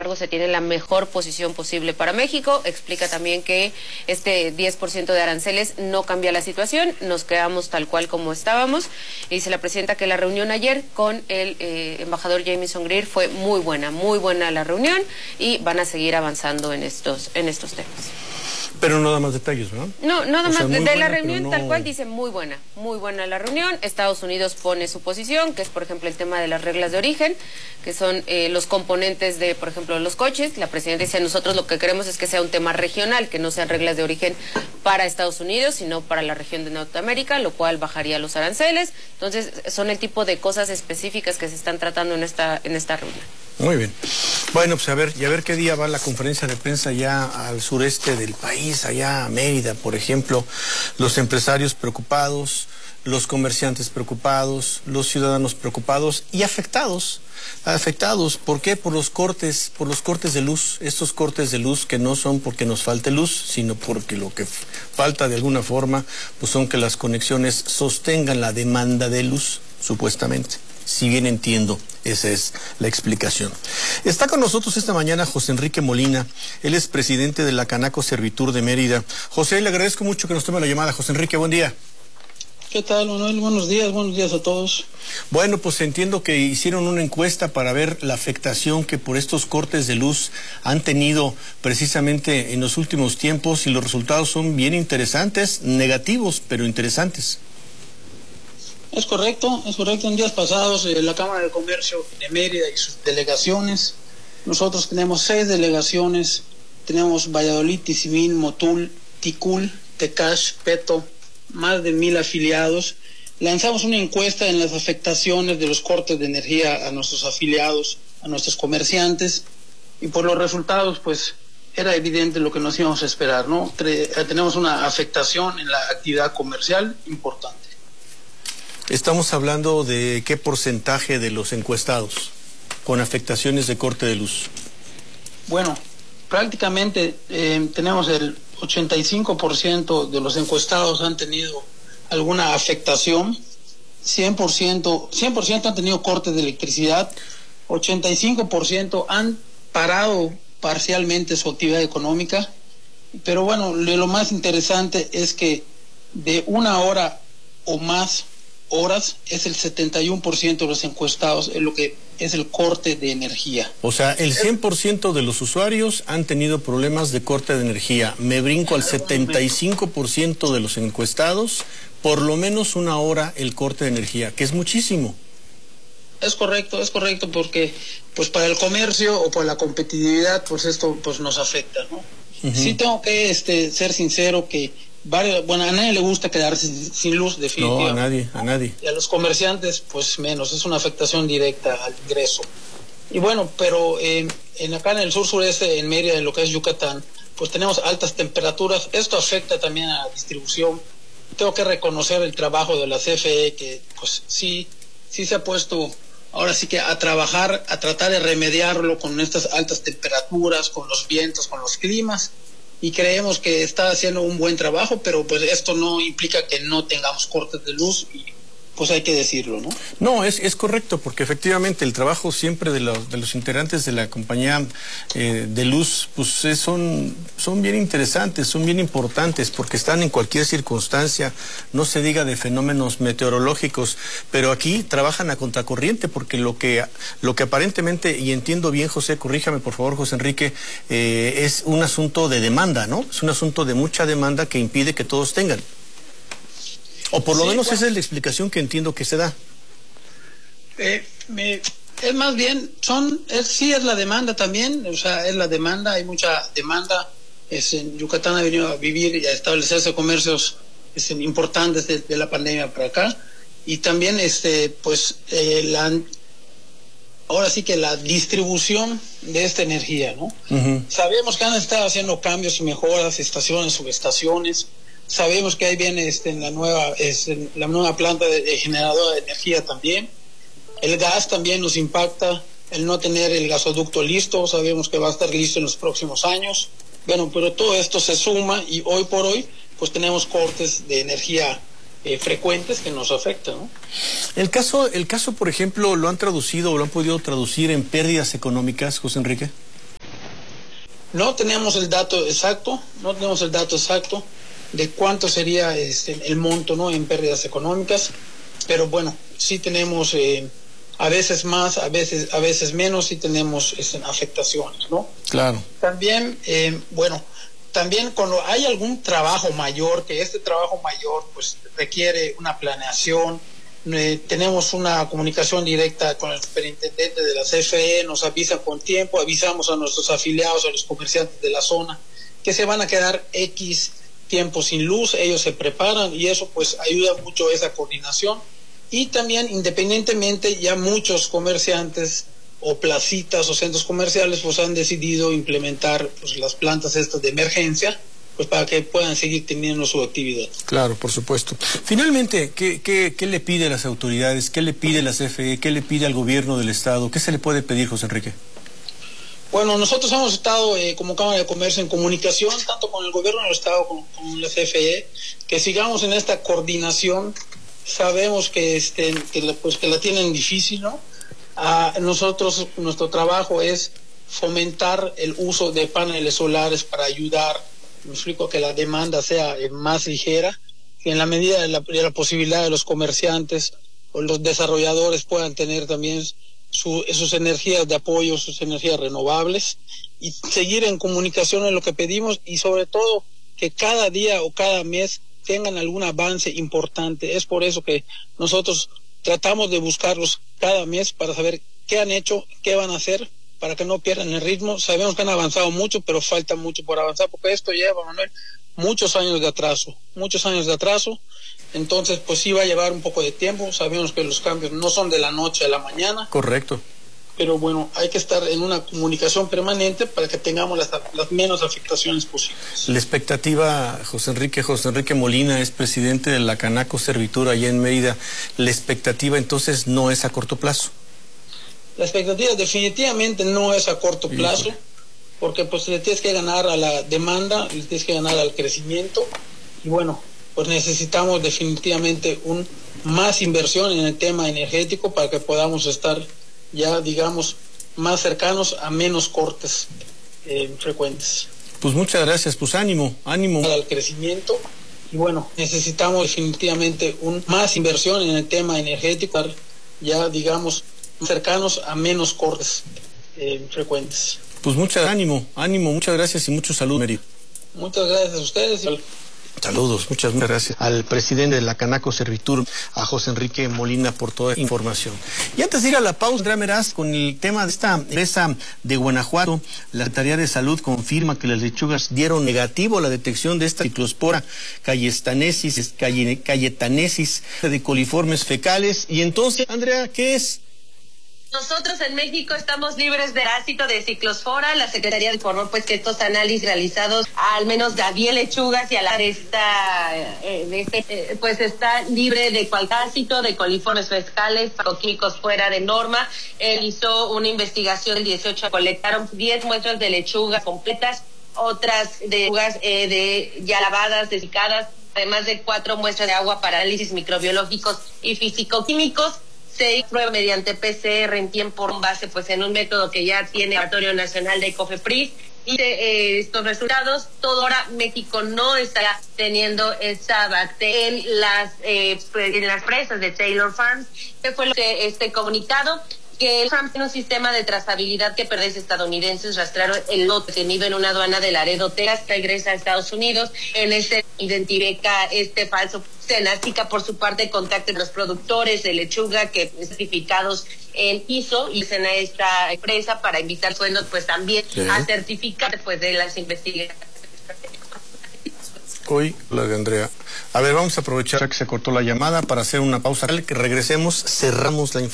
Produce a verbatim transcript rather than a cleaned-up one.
embargo, se tiene la mejor posición posible para México. Explica también que este diez por ciento de aranceles no cambia la situación, nos quedamos tal cual como estábamos. Y dice la presidenta que la reunión ayer con el eh, embajador Jamieson Greer fue muy buena, muy buena la reunión, y van a seguir avanzando en estos, en estos temas. Pero no da más detalles, ¿no? No, nada más. De, de la reunión no... tal cual dice muy buena, muy buena la reunión. Estados Unidos pone su posición, que es, por ejemplo, el tema de las reglas de origen, que son eh, los componentes de, por ejemplo, los coches. La presidenta dice, nosotros lo que queremos es que sea un tema regional, que no sean reglas de origen para Estados Unidos, sino para la región de Norteamérica, lo cual bajaría los aranceles. Entonces, son el tipo de cosas específicas que se están tratando en esta, en esta reunión. Muy bien. Bueno, pues a ver, y a ver qué día va la conferencia de prensa ya al sureste del país, allá a Mérida, por ejemplo. Los empresarios preocupados, los comerciantes preocupados, los ciudadanos preocupados y afectados. Afectados, ¿por qué? Por los cortes, por los cortes de luz. Estos cortes de luz que no son porque nos falte luz, sino porque lo que falta de alguna forma, pues son que las conexiones sostengan la demanda de luz, supuestamente. Si bien entiendo, esa es la explicación. Está con nosotros esta mañana José Enrique Molina. Él es presidente de la Canaco Servitur de Mérida. José, le agradezco mucho que nos tome la llamada. José Enrique, buen día. ¿Qué tal, Manuel? Buenos días, buenos días a todos. Bueno, pues entiendo que hicieron una encuesta para ver la afectación que por estos cortes de luz han tenido precisamente en los últimos tiempos, y los resultados son bien interesantes, negativos, pero interesantes. Es correcto, es correcto. En días pasados, eh, la Cámara de Comercio de Mérida y sus delegaciones, nosotros tenemos seis delegaciones, tenemos Valladolid, Tizimín, Motul, Ticul, Tecash, Peto, más de mil afiliados. Lanzamos una encuesta en las afectaciones de los cortes de energía a nuestros afiliados, a nuestros comerciantes, y por los resultados, pues, era evidente lo que nos íbamos a esperar, ¿no? Tenemos una afectación en la actividad comercial importante. Estamos hablando de qué porcentaje de los encuestados con afectaciones de corte de luz. Bueno, prácticamente eh, tenemos el ochenta y cinco por ciento de los encuestados han tenido alguna afectación, cien por ciento, cien por ciento han tenido cortes de electricidad, ochenta y cinco por ciento han parado parcialmente su actividad económica, pero bueno, lo más interesante es que de una hora o más horas es el setenta y uno por ciento de los encuestados en lo que es el corte de energía. O sea, el cien por ciento de los usuarios han tenido problemas de corte de energía. Me brinco al setenta y cinco por ciento de los encuestados, por lo menos una hora el corte de energía, que es muchísimo. Es correcto, es correcto, porque pues para el comercio o para la competitividad, pues esto pues nos afecta, ¿no? Uh-huh. Sí tengo que este, ser sincero que Varios, bueno, a nadie le gusta quedarse sin, sin luz, definitivamente. No, a nadie, a nadie. Y a los comerciantes, pues menos, es una afectación directa al ingreso. Y bueno, pero eh, en acá en el sur sureste, en Mérida, en lo que es Yucatán, pues tenemos altas temperaturas. Esto afecta también a la distribución. Tengo que reconocer el trabajo de la C F E, que pues sí, sí se ha puesto ahora sí que a trabajar, a tratar de remediarlo con estas altas temperaturas, con los vientos, con los climas. Y creemos que está haciendo un buen trabajo, pero pues esto no implica que no tengamos cortes de luz, y pues hay que decirlo, ¿no? No, es, es correcto, porque efectivamente el trabajo siempre de los, de los integrantes de la compañía eh, de luz, pues es, son, son bien interesantes, son bien importantes, porque están en cualquier circunstancia, no se diga de fenómenos meteorológicos, pero aquí trabajan a contracorriente, porque lo que, lo que aparentemente, y entiendo bien, José, corríjame por favor, José Enrique, eh, es un asunto de demanda, ¿no? Es un asunto de mucha demanda que impide que todos tengan. O por lo sí, menos bueno, esa es la explicación que entiendo que se da. Eh, me, es más bien, son, es, sí es la demanda también, o sea, es la demanda, hay mucha demanda. Es, en Yucatán ha venido a vivir y a establecerse comercios es, importantes de, de la pandemia para acá. Y también, este, pues, eh, la, ahora sí que la distribución de esta energía, ¿no? Uh-huh. Sabemos que han estado haciendo cambios y mejoras, estaciones, subestaciones. Sabemos que ahí viene este, en la nueva este, la nueva planta de, de generadora de energía también. El gas también nos impacta, el no tener el gasoducto listo, sabemos que va a estar listo en los próximos años. Bueno, pero todo esto se suma y hoy por hoy pues tenemos cortes de energía eh, frecuentes que nos afectan, ¿no? El caso, el caso, por ejemplo, ¿lo han traducido o lo han podido traducir en pérdidas económicas, José Enrique? No tenemos el dato exacto, no tenemos el dato exacto de cuánto sería este, el monto, ¿no?, en pérdidas económicas, pero bueno, sí tenemos eh, a veces más, a veces a veces menos, sí tenemos este, afectaciones, ¿no? Claro. También, eh, bueno, también cuando hay algún trabajo mayor, que este trabajo mayor pues requiere una planeación, eh, tenemos una comunicación directa con el superintendente de la C F E, nos avisan con tiempo, avisamos a nuestros afiliados, a los comerciantes de la zona, que se van a quedar X tiempo sin luz, ellos se preparan y eso pues ayuda mucho a esa coordinación. Y también, independientemente, ya muchos comerciantes o placitas o centros comerciales pues han decidido implementar pues las plantas estas de emergencia pues para que puedan seguir teniendo su actividad. Claro, por supuesto. Finalmente, ¿qué, qué, qué le pide a las autoridades? ¿Qué le pide la C F E? ¿Qué le pide al gobierno del Estado? ¿Qué se le puede pedir, José Enrique? Bueno, nosotros hemos estado eh, como Cámara de Comercio en comunicación tanto con el gobierno del Estado como con la C F E, que sigamos en esta coordinación. Sabemos que, este, que, la, pues, que la tienen difícil, ¿no? A nosotros, nuestro trabajo es fomentar el uso de paneles solares para ayudar, me explico, que la demanda sea eh, más ligera, que en la medida de la, de la posibilidad de los comerciantes o los desarrolladores puedan tener también su, sus energías de apoyo, sus energías renovables, y seguir en comunicación en lo que pedimos, y sobre todo que cada día o cada mes tengan algún avance importante. Es por eso que nosotros tratamos de buscarlos cada mes para saber qué han hecho, qué van a hacer, para que no pierdan el ritmo. Sabemos que han avanzado mucho, pero falta mucho por avanzar, porque esto lleva, Manuel, muchos años de atraso, muchos años de atraso. Entonces, pues sí va a llevar un poco de tiempo. Sabemos que los cambios no son de la noche a la mañana. Correcto. Pero bueno, hay que estar en una comunicación permanente para que tengamos las, las menos afectaciones posibles. La expectativa, José Enrique, José Enrique Molina es presidente de la Canaco Servitur allá en Mérida. La expectativa entonces no es a corto plazo. La expectativa definitivamente no es a corto plazo, porque pues le tienes que ganar a la demanda, le tienes que ganar al crecimiento, y bueno, pues necesitamos definitivamente un más inversión en el tema energético para que podamos estar ya, digamos, más cercanos a menos cortes eh, frecuentes. Pues muchas gracias, pues ánimo, ánimo. Al crecimiento, y bueno, necesitamos definitivamente un más inversión en el tema energético, ya, digamos, cercanos a menos cortes eh, frecuentes. Pues mucho ánimo, ánimo, muchas gracias y mucho salud, Mérida. Muchas gracias a ustedes. Saludos, muchas, muchas gracias al presidente de la Canaco Servitur, a José Enrique Molina, por toda la información. Y antes de ir a la pausa, Andrea Meraz, con el tema de esta empresa de Guanajuato, la Secretaría de Salud confirma que las lechugas dieron negativo a la detección de esta ciclospora cayetanesis, cayetanesis de coliformes fecales. Y entonces, Andrea, ¿qué es? Nosotros en México estamos libres de parásito de ciclospora. La Secretaría informó pues que estos análisis realizados a al menos de diez lechugas y a la de esta eh, de este, eh, pues está libre de parásito de coliformes fecales químicos fuera de norma. Él hizo una investigación el dieciocho, colectaron diez muestras de lechugas completas, otras de lechugas eh, de ya lavadas, dessecadas, además de cuatro muestras de agua para análisis microbiológicos y físico-químicos. Se prueba mediante P C R en tiempo con base pues en un método que ya tiene el Laboratorio Nacional de COFEPRIS, y de, eh, estos resultados, todo ahora México no está teniendo esa bacteria en las eh, en las presas de Taylor Farms. Que fue lo que este comunicado, que el Farm tiene un sistema de trazabilidad que perdes estadounidenses rastrearon el lote tenido en una aduana de Laredo, Texas, que regresa a Estados Unidos. En este identifica este falso. Senática, por su parte, contacta a los productores de lechuga que certificados en I S O y dicen a esta empresa para invitar sueldos pues también sí. a certificar pues de las investigaciones. Hoy la de Andrea. A ver, vamos a aprovechar que se cortó la llamada para hacer una pausa. Al que regresemos, cerramos la información.